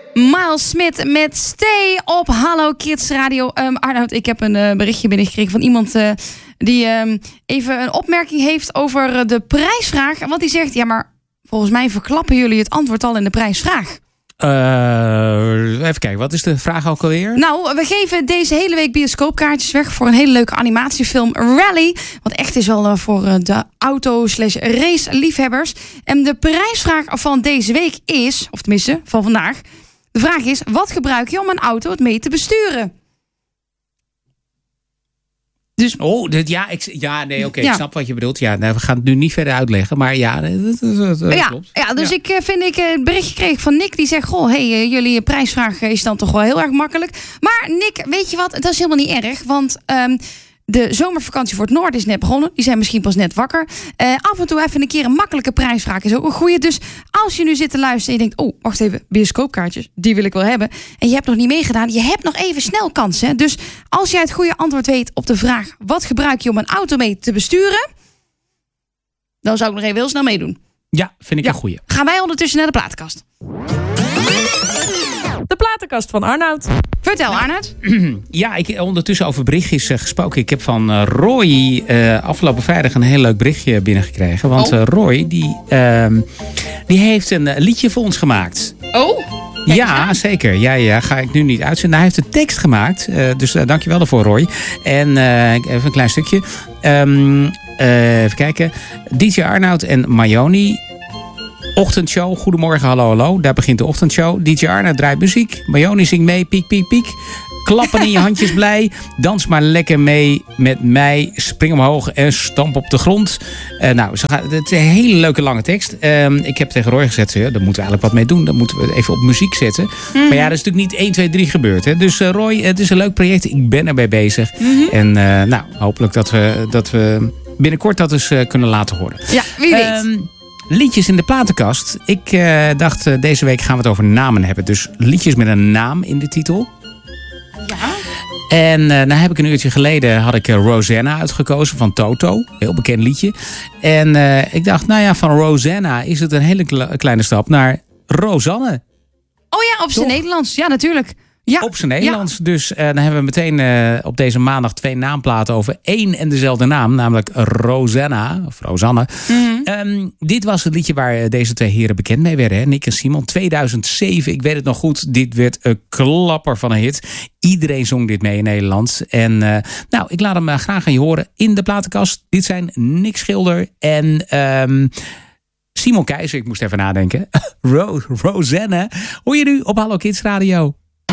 Miles Smith met Stay op Hallo Kids Radio. Arnoud, ik heb een berichtje binnengekregen van iemand die even een opmerking heeft over de prijsvraag. Want die zegt, ja, maar volgens mij verklappen jullie het antwoord al in de prijsvraag. Even kijken, wat is de vraag ook alweer? Nou, we geven deze hele week bioscoopkaartjes weg voor een hele leuke animatiefilm Rally. Wat echt is wel voor de auto/race-liefhebbers. En de prijsvraag van deze week is, of tenminste van vandaag, de vraag is, wat gebruik je om een auto het mee te besturen? Dus, ik snap wat je bedoelt. Ja, nou, we gaan het nu niet verder uitleggen, maar ja, dat klopt. Ja, dus ik een berichtje kreeg van Nick die zegt, goh, jullie prijsvraag is dan toch wel heel erg makkelijk. Maar Nick, weet je wat, dat is helemaal niet erg, want de zomervakantie voor het Noorden is net begonnen. Die zijn misschien pas net wakker. Af en toe even een keer een makkelijke prijsvraag is ook een goeie. Dus als je nu zit te luisteren en je denkt, wacht even, bioscoopkaartjes, die wil ik wel hebben. En je hebt nog niet meegedaan, je hebt nog even snel kans. Hè? Dus als jij het goede antwoord weet op de vraag, wat gebruik je om een auto mee te besturen? Dan zou ik nog even heel snel meedoen. Ja, vind ik een goeie. Gaan wij ondertussen naar de platenkast. De platenkast van Arnoud. Vertel, Arnoud. Ja, ik heb ondertussen over berichtjes gesproken. Ik heb van Roy afgelopen vrijdag een heel leuk berichtje binnengekregen. Want Roy, die heeft een liedje voor ons gemaakt. Oh? Ja, zeker. Ja, ga ik nu niet uitzenden. Hij heeft de tekst gemaakt. Dus dankjewel daarvoor, Roy. En even een klein stukje. Even kijken. DJ Arnoud en Mayoni. Ochtendshow, goedemorgen, hallo. Daar begint de ochtendshow. DJ Arnoud draait muziek. Mayoni zingt mee, piek, piek, piek. Klappen in je handjes blij. Dans maar lekker mee met mij. Spring omhoog en stamp op de grond. Het is een hele leuke lange tekst. Ik heb tegen Roy gezegd, daar moeten we eigenlijk wat mee doen. Dan moeten we het even op muziek zetten. Mm-hmm. Maar ja, dat is natuurlijk niet 1, 2, 3 gebeurd. Hè? Dus Roy, het is een leuk project. Ik ben erbij bezig. Mm-hmm. En hopelijk dat we binnenkort dat eens kunnen laten horen. Ja, wie weet. Liedjes in de platenkast. Ik dacht, deze week gaan we het over namen hebben. Dus liedjes met een naam in de titel. Ja. En heb ik een uurtje geleden had ik Rosanna uitgekozen van Toto. Heel bekend liedje. En ik dacht, van Rosanna is het een hele kleine stap naar Rosanne. Oh ja, op zijn Nederlands. Ja, natuurlijk. Ja. Op zijn Nederlands. Ja. Dus dan hebben we meteen op deze maandag 2 naamplaten over één en dezelfde naam. Namelijk Rosanna. Of Rosanne. Mm-hmm. Dit was het liedje waar deze 2 heren bekend mee werden. Hè? Nick en Simon. 2007. Ik weet het nog goed. Dit werd een klapper van een hit. Iedereen zong dit mee in Nederland. En ik laat hem graag aan je horen in de platenkast. Dit zijn Nick Schilder en Simon Keizer. Ik moest even nadenken. Rosanne. Hoor je nu op Hallo Kids Radio.